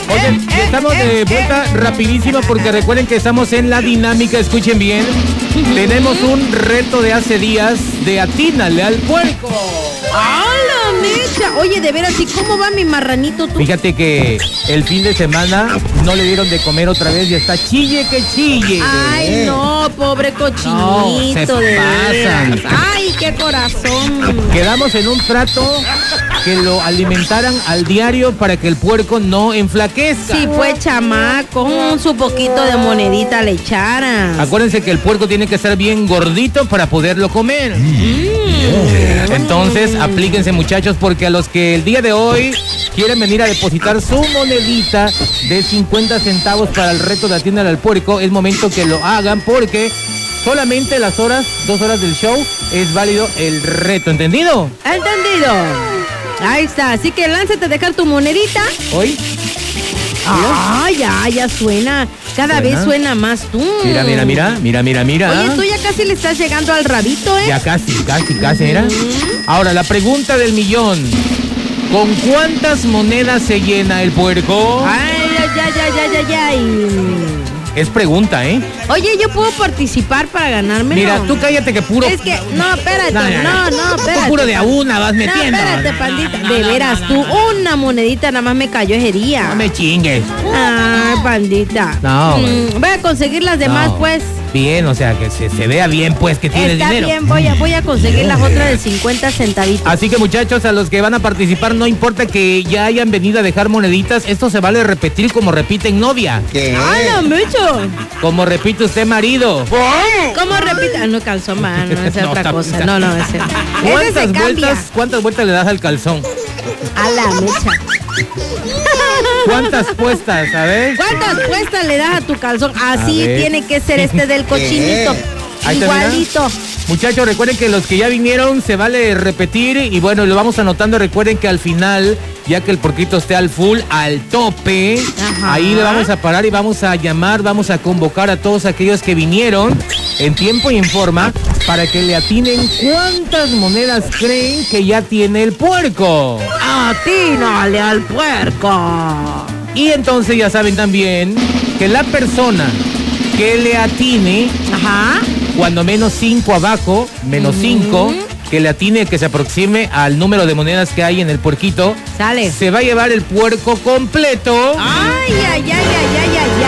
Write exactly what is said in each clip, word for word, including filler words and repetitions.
Oye, eh, estamos eh, de vuelta eh. rapidísimo porque recuerden que estamos en la dinámica, escuchen bien. Tenemos un reto de hace días de atínale al puerco. ¡Hala, mecha! Oye, de veras, ¿y cómo va mi marranito tú? Fíjate que el fin de semana no le dieron de comer otra vez y está chille que chille. Ay, no, pobre cochinito, No, se de pasan. veras. Ay, qué corazón. Quedamos en un trato que lo alimentaran al diario para que el puerco no enflaquezca. Sí, pues, chamaco, su poquito de monedita le echaran. Acuérdense que el puerco tiene que estar bien gordito para poderlo comer. Mm. Entonces, aplíquense, muchachos, porque a los que el día de hoy quieren venir a depositar su monedita de cincuenta centavos para el reto de Atiéndale al Puerco, es momento que lo hagan porque solamente las horas, dos horas del show, es válido el reto, ¿entendido? ¿Entendido? Ahí está, así que lánzate a dejar tu monedita. Hoy, Ah, ya, ya suena. Cada ¿Suena? vez suena más tú. mira, mira, mira, mira, mira, mira. Oye, tú ya casi le estás llegando al rabito, ¿eh? Ya casi, casi, casi, ¿era? Ahora, la pregunta del millón. ¿Con cuántas monedas se llena el puerco? Ay, ya, ya, ya, ya, ya, ay. Es pregunta, ¿eh? Oye, ¿yo puedo participar para ganármelo? Mira, tú cállate que puro... Es que, no, espérate, No, no, no, no, no. espérate. Tú puro de a una vas metiendo. No, espérate, pandita. De veras, tú, una monedita nada más me cayó ese día. No me chingues. Ay, pandita. No, Mm, voy a conseguir las demás, No. pues. Bien, o sea, que se, se vea bien, pues, que tienes Está dinero. bien, voy a, voy a conseguir las otras de cincuenta centavitos. Así que, muchachos, a los que van a participar, no importa que ya hayan venido a dejar moneditas, esto se vale repetir como repiten novia. ¡Ay, no, mucho! Como repite usted marido. ¿Cómo repita? Ah, no, calzón, man, no, esa es No, otra está- cosa. No, no, ese. Ese ¿Cuántas se cambia. vueltas, ¿Cuántas vueltas le das al calzón? A la mecha. ¿Cuántas puestas, a ver? ¿Cuántas puestas le das a tu calzón? Así A ver. tiene que ser este del cochinito. Ahí está, mira. Igualito. Muchachos, recuerden que los que ya vinieron se vale repetir y bueno, lo vamos anotando. Recuerden que al final, ya que el porquito esté al full, al tope, Ajá. ahí le vamos a parar y vamos a llamar, vamos a convocar a todos aquellos que vinieron en tiempo y en forma para que le atinen cuántas monedas creen que ya tiene el puerco. Atínale al puerco. Y entonces ya saben también que la persona que le atine, Ajá. cuando menos cinco abajo, menos cinco, que le atine, que se aproxime al número de monedas que hay en el puerquito, Sale. se va a llevar el puerco completo. Ay, ay, ay, ay, ay, ay,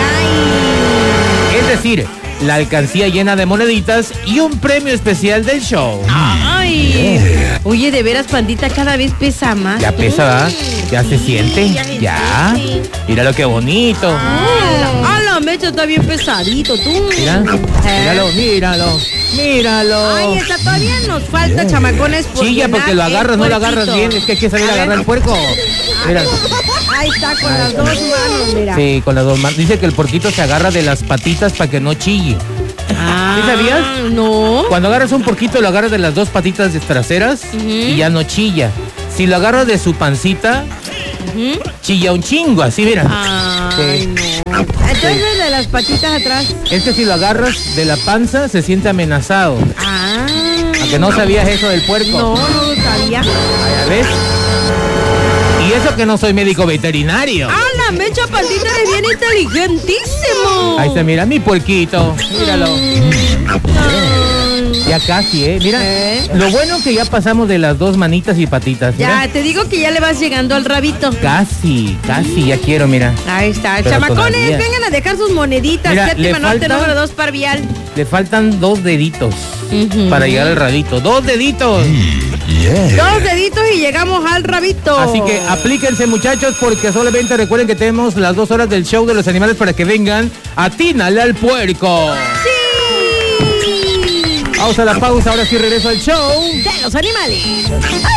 ay. Es decir, la alcancía llena de moneditas y un premio especial del show. Ay. Oye, de veras, pandita, cada vez pesa más. Ya pesa, ¿verdad? Ya se Sí, siente. ya se Ya. siente. Mira lo que bonito. Ah, la, la mecha está bien pesadito, tú. Mira, Eh. míralo, míralo, míralo. Ay, esta todavía nos falta, chamacones. por Chilla llenar porque lo el agarras, no lo puerquito. agarras bien. Es que hay que saber A ver. agarrar el puerco. Mira. Ahí está, con las dos manos, mira. Sí, con las dos manos. Dice que el porquito se agarra de las patitas para que no chille. Ah, ¿Sí sabías? No. Cuando agarras un porquito, lo agarras de las dos patitas traseras y ya no chilla. Si lo agarras de su pancita, Ujú. chilla un chingo, así mira. Ay, Sí. no. Entonces, de las patitas atrás. Este si lo agarras de la panza, se siente amenazado. Ah. ¿A que no sabías eso del puerco? No, no lo sabía. Ah, ¿ya ves? Y eso que no soy médico veterinario. Ah, la mecha, pandita, eres bien inteligentísimo. Ahí se mira mi puerquito. Míralo. Ay. Ya casi, ¿eh? Mira, ¿Eh? lo bueno que ya pasamos de las dos manitas y patitas. Mira. Ya, te digo que ya le vas llegando al rabito. Casi, casi, ya quiero, mira. Ahí está. Pero Chamacones, todavía. vengan a dejar sus moneditas. Mira, Séptima le norte, falta- número dos, parvial. Le faltan dos deditos Ujú. para llegar al rabito. ¡Dos deditos! Dos deditos y llegamos al rabito. Así que aplíquense, muchachos, porque solamente recuerden que tenemos las dos horas del show de los animales para que vengan. Atínale al puerco. ¡Sí! Vamos a la pausa, ahora sí regreso al show. De los animales.